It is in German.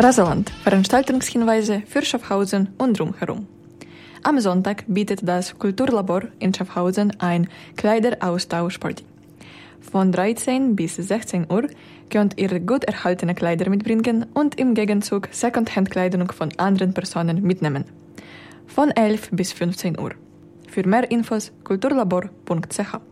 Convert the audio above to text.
Rasaland, Veranstaltungshinweise für Schaffhausen und drumherum. Am Sonntag bietet das Kulturlabor in Schaffhausen ein Kleideraustauschparty. Von 13 bis 16 Uhr könnt ihr gut erhaltene Kleider mitbringen und im Gegenzug Secondhand-Kleidung von anderen Personen mitnehmen. Von 11 bis 15 Uhr. Für mehr Infos kulturlabor.ch